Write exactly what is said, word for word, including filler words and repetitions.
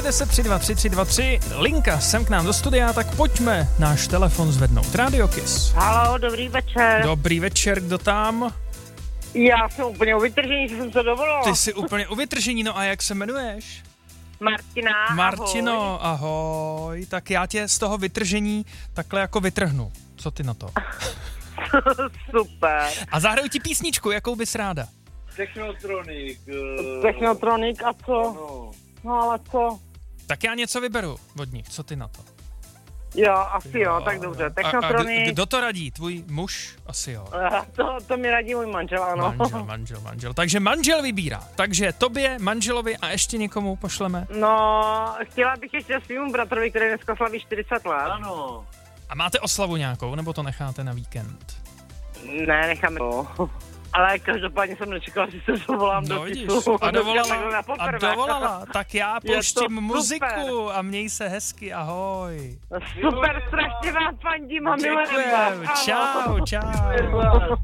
deset tři dva tři tři dva tři, linka sem k nám do studia, tak pojďme náš telefon zvednout. Radio Kiss. Haló, dobrý večer. Dobrý večer, kdo tam? Já jsem úplně u vytržení, že jsem se dovolila. Ty jsi úplně u vytržení, no a jak se jmenuješ? Martina, Martino, ahoj. ahoj. Tak já tě z toho vytržení takhle jako vytrhnu. Co ty na to? Super. A zahraju ti písničku, jakou bys ráda? Technotronic. Uh... Technotronic a co? No. No ale co? Tak já něco vyberu od nich, co ty na to? Jo, asi jo, tak dobře. Technotronic. A, a kdo to radí? Tvůj muž? Asi jo. To, to mi radí můj manžel, ano. Manžel, manžel, manžel. Takže manžel vybírá. Takže tobě, manželovi a ještě někomu pošleme? No, chtěla bych ještě svýmu bratrovi, který dneska slaví čtyřicet let. Ano. A máte oslavu nějakou, nebo to necháte na víkend? Ne, necháme to. Ale každopádně jsem nečekala, že se dovolám no, do vidíš, kisu. a dovolala, a dovolala, tak já pouštím muziku a měj se hezky, ahoj. Super, strašně vás fandím a milujeme vás. Čau, čau.